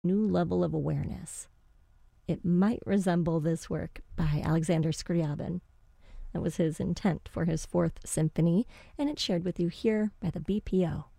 new level of awareness. It might resemble this work by Alexander Scriabin. That was his intent for his Fourth Symphony, and it's shared with you here by the BPO.